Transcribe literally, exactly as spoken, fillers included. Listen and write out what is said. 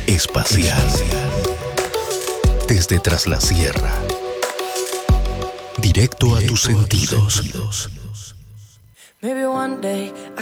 espacial. Desde Tras la Sierra. Directo a tus sentidos. Maybe one day I